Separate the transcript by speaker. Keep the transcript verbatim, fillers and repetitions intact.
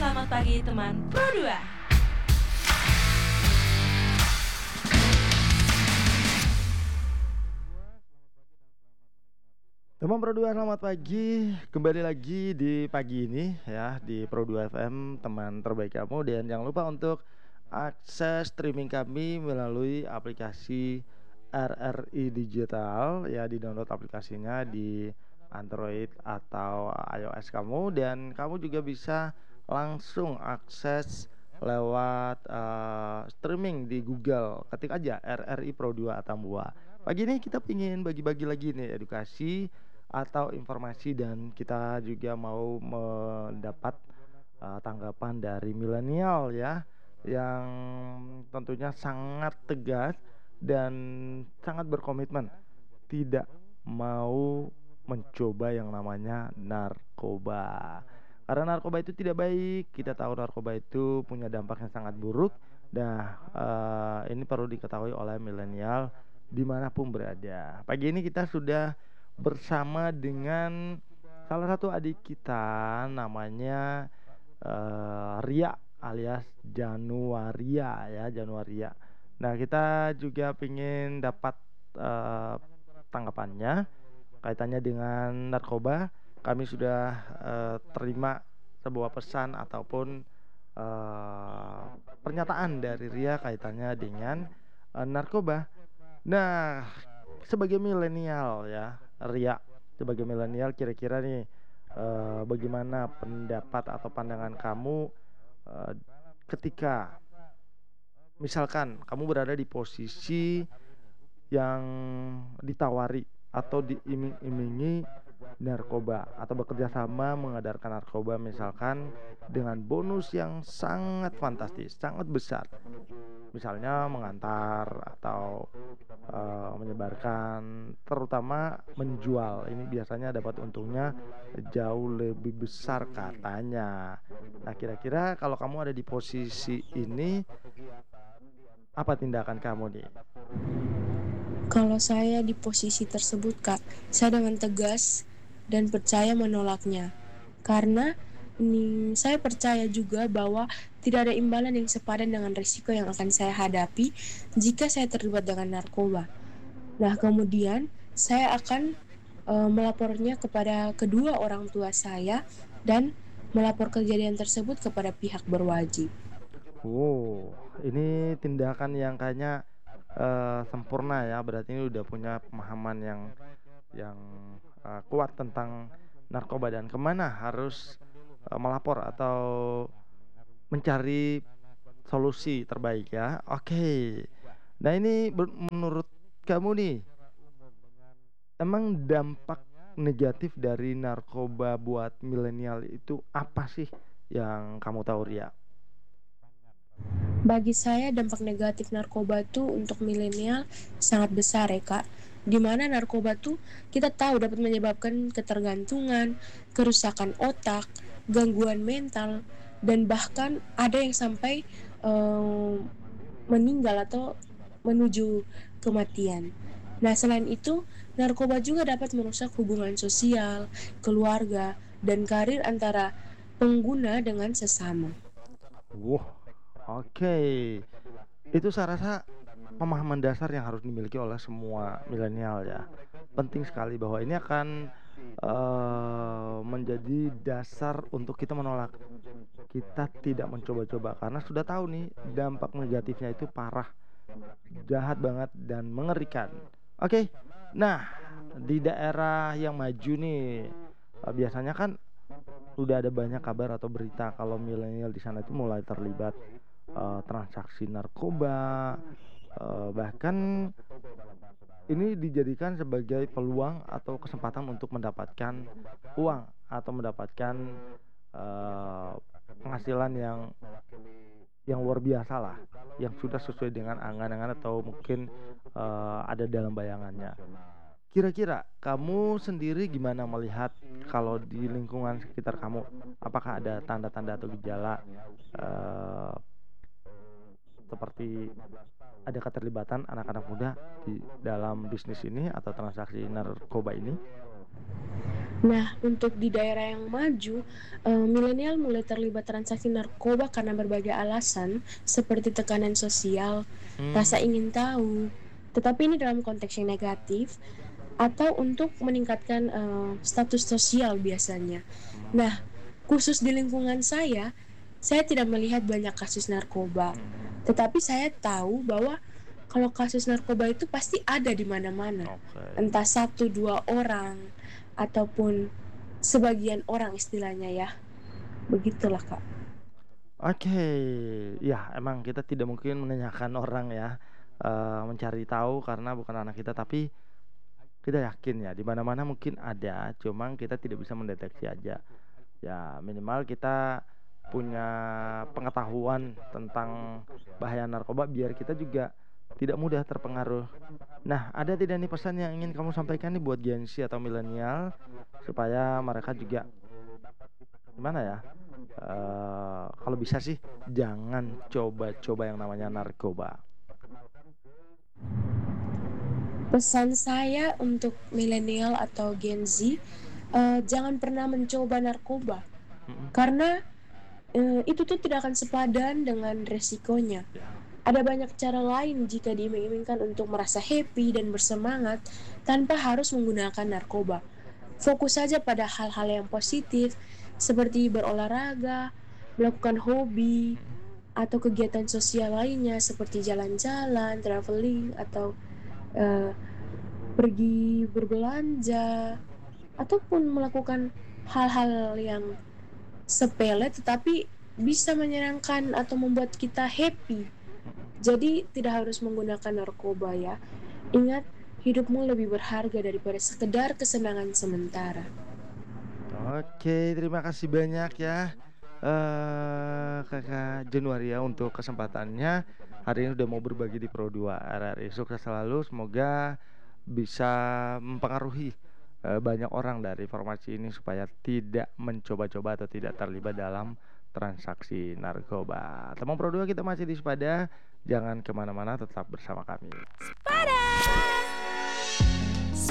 Speaker 1: selamat pagi teman Pro dua.
Speaker 2: Teman Pro dua, selamat pagi. Kembali lagi di pagi ini ya di Pro dua F M, teman terbaik kamu. Dan jangan lupa untuk akses streaming kami melalui aplikasi R R I Digital ya, di download aplikasinya di Android atau iOS kamu, dan kamu juga bisa langsung akses lewat uh, streaming di Google. Ketik aja R R I Pro dua Atambua. Pagi ini kita ingin bagi-bagi lagi nih edukasi atau informasi, dan kita juga mau mendapat uh, tanggapan dari milenial ya, yang tentunya sangat tegas dan sangat berkomitmen tidak mau mencoba yang namanya narkoba. Karena narkoba itu tidak baik. Kita tahu narkoba itu punya dampak yang sangat buruk. Nah, uh, ini perlu diketahui oleh milenial dimanapun berada. Pagi ini kita sudah bersama dengan salah satu adik kita, namanya uh, Ria alias Januaria ya, Januaria. Nah, kita juga ingin dapat uh, tanggapannya kaitannya dengan narkoba. Kami sudah uh, terima sebuah pesan ataupun uh, pernyataan dari Ria kaitannya dengan uh, narkoba. Nah, sebagai milenial ya, Ria, sebagai milenial kira-kira nih eh, bagaimana pendapat atau pandangan kamu eh, ketika misalkan kamu berada di posisi yang ditawari atau diiming-imingi narkoba atau bekerja sama mengedarkan narkoba, misalkan dengan bonus yang sangat fantastis, sangat besar. Misalnya mengantar atau uh, menyebarkan, terutama menjual. Ini biasanya dapat untungnya jauh lebih besar katanya. Nah, kira-kira kalau kamu ada di posisi ini, apa tindakan kamu nih?
Speaker 3: Kalau saya di posisi tersebut, Kak, saya dengan tegas dan percaya menolaknya. Karena ini, saya percaya juga bahwa tidak ada imbalan yang sepadan dengan risiko yang akan saya hadapi jika saya terlibat dengan narkoba. Nah, kemudian saya akan uh, melapornya kepada kedua orang tua saya dan melapor kejadian tersebut kepada pihak berwajib.
Speaker 2: Wow, ini tindakan yang kayaknya uh, sempurna ya. Berarti ini udah punya pemahaman yang yang uh, kuat tentang narkoba dan kemana harus uh, melapor atau mencari solusi terbaik ya. Oke. Nah, ini ber- menurut kamu nih, emang dampak negatif dari narkoba buat milenial itu apa sih yang kamu tahu, Ria?
Speaker 3: Bagi saya dampak negatif narkoba itu untuk milenial sangat besar ya, Kak. Dimana narkoba tuh kita tahu dapat menyebabkan ketergantungan, kerusakan otak, gangguan mental, dan bahkan ada yang sampai um, meninggal atau menuju kematian. Nah, selain itu, narkoba juga dapat merusak hubungan sosial, keluarga, dan karir antara pengguna dengan sesama.
Speaker 2: Wah, oke. Itu saya rasa pemahaman dasar yang harus dimiliki oleh semua milenial ya. Penting sekali bahwa ini akan uh, menjadi dasar untuk kita menolak. Kita tidak mencoba-coba karena sudah tahu nih dampak negatifnya itu parah, jahat banget dan mengerikan. Oke. Nah, di daerah yang maju nih uh, biasanya kan udah ada banyak kabar atau berita kalau milenial di sana itu mulai terlibat uh, transaksi narkoba, uh, bahkan ini dijadikan sebagai peluang atau kesempatan untuk mendapatkan uang atau mendapatkan uh, penghasilan yang yang luar biasa lah, yang sudah sesuai dengan angan-angan atau mungkin uh, ada dalam bayangannya. Kira-kira kamu sendiri gimana melihat kalau di lingkungan sekitar kamu, apakah ada tanda-tanda atau gejala uh, seperti ada keterlibatan anak-anak muda di dalam bisnis ini atau transaksi narkoba ini?
Speaker 3: Nah, untuk di daerah yang maju, eee, milenial mulai terlibat transaksi narkoba karena berbagai alasan, seperti tekanan sosial, rasa
Speaker 2: Hmm.
Speaker 3: ingin tahu, tetapi ini dalam konteks yang negatif, atau untuk meningkatkan, eee, status sosial biasanya.
Speaker 2: Hmm.
Speaker 3: Nah, khusus di lingkungan saya, saya tidak melihat banyak kasus narkoba,
Speaker 2: Hmm.
Speaker 3: tetapi saya tahu bahwa kalau kasus narkoba itu pasti ada di mana-mana.
Speaker 2: Oke.
Speaker 3: Entah satu dua orang, ataupun sebagian orang istilahnya ya. Begitulah, Kak.
Speaker 2: Oke, ya emang kita tidak mungkin menanyakan orang ya, eee, mencari tahu karena bukan ranah kita, tapi kita yakin ya di mana-mana mungkin ada, cuma kita tidak bisa mendeteksi aja. Ya minimal kita punya pengetahuan tentang bahaya narkoba biar kita juga tidak mudah terpengaruh. Nah, ada tidak nih pesan yang ingin kamu sampaikan nih buat Gen Z atau milenial supaya mereka juga gimana ya? Eee, kalau bisa sih jangan coba-coba yang namanya narkoba.
Speaker 3: Pesan saya untuk milenial atau Gen Z, eee, jangan pernah mencoba narkoba,
Speaker 2: Mhm,
Speaker 3: karena, eee, itu tuh tidak akan sepadan dengan resikonya.
Speaker 2: ya.
Speaker 3: Ada banyak cara lain jika diiming-imingkan untuk merasa happy dan bersemangat tanpa harus menggunakan narkoba. Fokus saja pada hal-hal yang positif seperti berolahraga, melakukan hobi,
Speaker 2: Mhm.
Speaker 3: atau kegiatan sosial lainnya seperti jalan-jalan, traveling, atau eh, pergi berbelanja, ataupun melakukan hal-hal yang sepele tetapi bisa menyenangkan atau membuat kita happy.
Speaker 2: Mhm.
Speaker 3: Jadi tidak harus menggunakan narkoba ya. Ingat, hidupmu lebih berharga daripada sekedar kesenangan sementara.
Speaker 2: Oke, terima kasih banyak ya, eee, Kakak Januaria untuk kesempatannya. Hari ini udah mau berbagi di Pro dua R R I. Sukses selalu, semoga bisa mempengaruhi, eee, banyak orang dari informasi ini supaya tidak mencoba-coba atau tidak terlibat dalam transaksi narkoba. Teman Pro dua kita masih di Sepada, jangan kemana mana tetap bersama kami.
Speaker 1: Pada